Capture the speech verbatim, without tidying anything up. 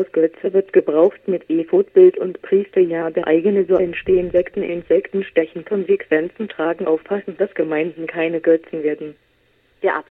aus Götze wird gebraucht mit Ephod-Bild und Priesterjahr eigene, so entstehen Sekten. Insekten stechen, Konsequenzen tragen, aufpassen, dass Gemeinden keine Götzen werden. Der